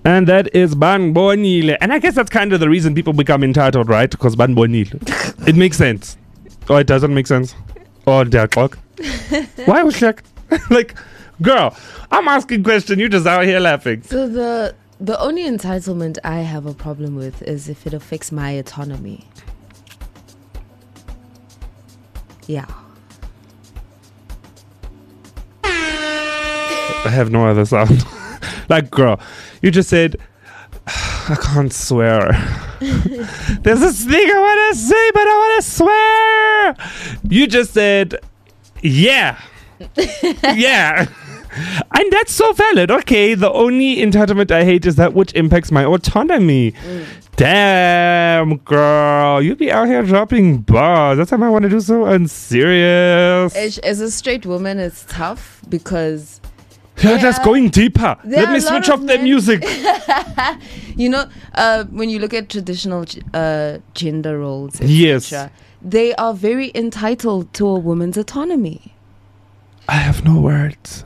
And that is Ban Bonile. And I guess that's kind of the reason people become entitled, right? Because Ban Bonile. It makes sense. Or it doesn't make sense. Or they're clock. Why was Shaq? Like, girl, I'm asking question. You just out here laughing. So the only entitlement I have a problem with is if it affects my autonomy. Yeah. I have no other sound. Like, girl, you just said, I can't swear. There's this thing I want to say, but I want to swear. You just said, yeah. Yeah. And that's so valid. Okay, the only entitlement I hate is that which impacts my autonomy. Damn, girl. You be out here dropping bars. That's what I want to do so unserious. As a straight woman, it's tough because... You're just going deeper. Let me switch off the music. You know, when you look at traditional gender roles, yes, they are very entitled to a woman's autonomy. I have no words.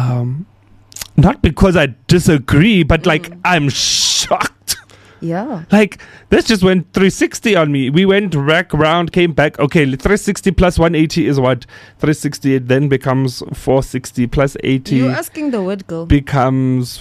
Not because I disagree, but like I'm shocked. Yeah. Like this just went 360 on me. We went back round, came back. Okay, 360 plus 180 is what? 360. It then becomes 460 plus 80. You're asking the word, girl. Becomes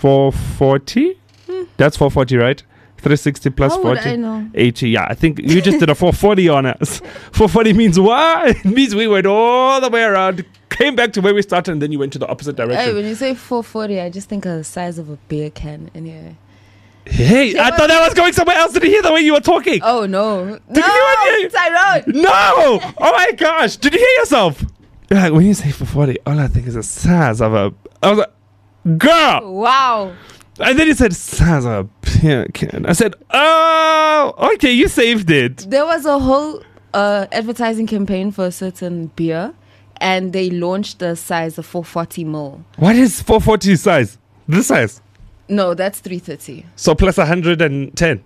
440. That's 440, right? 360 plus How 40. would I know? 80. Yeah, I think you just did a 440 on us. 440 means what? It means we went all the way around, came back to where we started, and then you went to the opposite direction. Hey, when you say 440, I just think of the size of a beer can. Anyway. Hey, I thought that was going somewhere else. Did you hear the way you were talking? Oh, no. Did you Tyrone! No! Oh my gosh. Did you hear yourself? Like, when you say 440, all I think is the size of a... I was like, girl! Wow. And then he said, size of a beer can. I said, oh, okay, you saved it. There was a whole advertising campaign for a certain beer, and they launched the size of 440 ml. What is 440 size? This size? No, that's 330. So plus 110.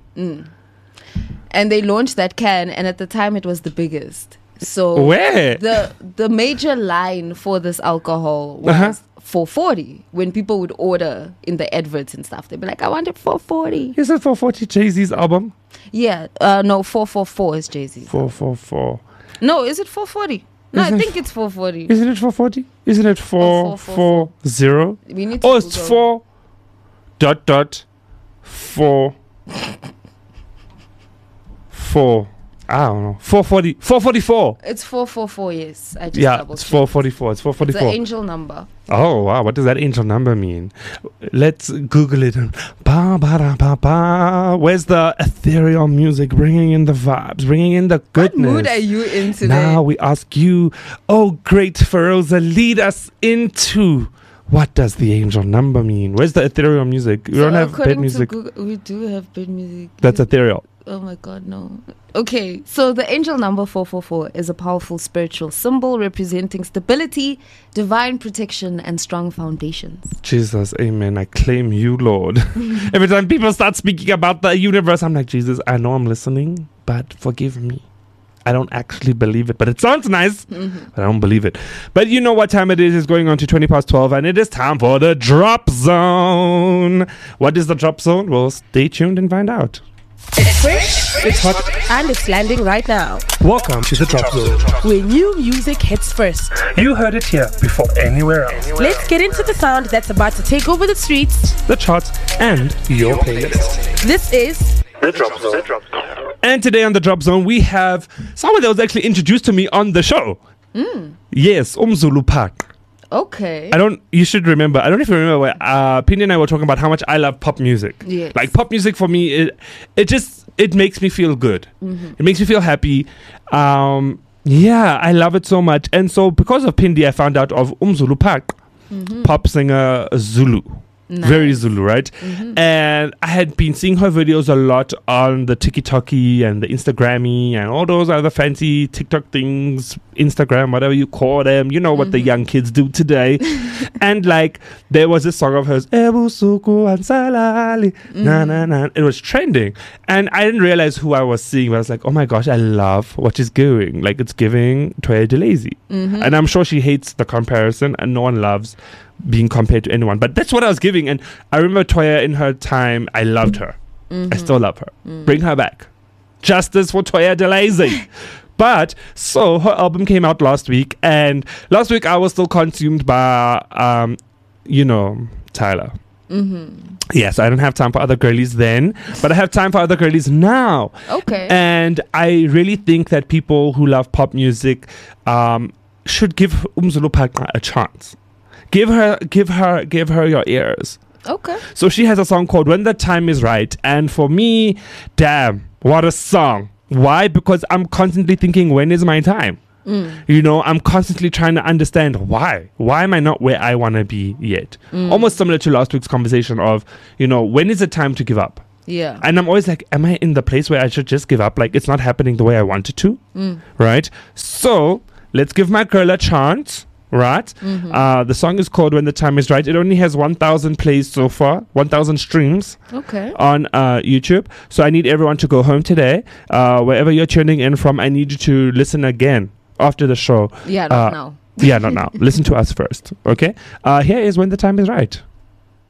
And they launched that can, and at the time it was the biggest. So where? The major line for this alcohol was 440. When people would order in the adverts and stuff, they'd be like, I want it 440. Is it 440 Jay-Z's album? Yeah. No, 444 is Jay-Z's. 444. No, is it 440? No, Isn't I think it's 440. Isn't it 440? Isn't it 440? We need to it's 4 ... 4 4. I don't know. 440. 444. It's 444, yes. I just it's 444. It's 444. It's the angel number. Oh, wow. What does that angel number mean? Let's Google it. Ba, ba, da, ba, ba. Where's the ethereal music bringing in the vibes, bringing in the goodness? What mood are you in today? Now we ask you, oh, great Feroza, lead us into... What does the angel number mean? Where's the ethereal music? We don't have bed music. Google, we do have bed music. That's ethereal. Oh my God, no. Okay, so the angel number 444 is a powerful spiritual symbol representing stability, divine protection, and strong foundations. Jesus, amen. I claim you, Lord. Every time people start speaking about the universe, I'm like, Jesus, I know I'm listening, but forgive me. I don't actually believe it, but it sounds nice, but I don't believe it. But you know what time it is? It's going on to 20 past 12, and it is time for the Drop Zone. What is the Drop Zone? Well, stay tuned and find out. It's fresh, it's hot, and it's landing right now. Welcome to the Drop Zone, where new music hits first. You heard it here before anywhere else. Let's get into the sound that's about to take over the streets, the charts, and your playlist. This is the Drop Zone. And today on the Drop Zone, we have someone that was actually introduced to me on the show. Yes, Umzulu Park. Okay. You should remember, I don't even remember where Pini and I were talking about how much I love pop music. Yes. Like pop music for me, it makes me feel good. It makes me feel happy. Yeah, I love it so much. And so because of Pindi, I found out of Umzulu Park, pop singer Zulu. Nice. Very Zulu, right? And I had been seeing her videos a lot on the TikToky and the Instagrammy and all those other fancy TikTok things, Instagram, whatever you call them. You know what the young kids do today. And like, there was this song of hers, Ebu Suku Ansalali, na na na. It was trending. And I didn't realize who I was seeing. But I was like, oh my gosh, I love what she's doing. Like, it's giving Toya Delazy. And I'm sure she hates the comparison and no one loves being compared to anyone. But that's what I was giving. And I remember Toya in her time, I loved her. I still love her. Bring her back. Justice for Toya Delazy. But so her album came out last week, and last week I was still consumed by Tyler. Yes, I don't have time for other girlies then, but I have time for other girlies now. Okay. And I really think that people who love pop music should give Umzulu Phaqa a chance. Give her your ears. Okay. So she has a song called When the Time Is Right, and for me, damn, what a song. Why? Because I'm constantly thinking, when is my time? I'm constantly trying to understand why. Why am I not where I want to be yet? Almost similar to last week's conversation of, when is it time to give up? Yeah. And I'm always like, am I in the place where I should just give up? Like, it's not happening the way I wanted to. Right? So let's give my girl a chance. Right? The song is called When the Time Is Right. It only has 1,000 plays so far, 1,000 streams on YouTube. So I need everyone to go home today. Wherever you're tuning in from, I need you to listen again after the show. Yeah, not now. Yeah, not now. Listen to us first. Okay? Here is When the Time Is Right.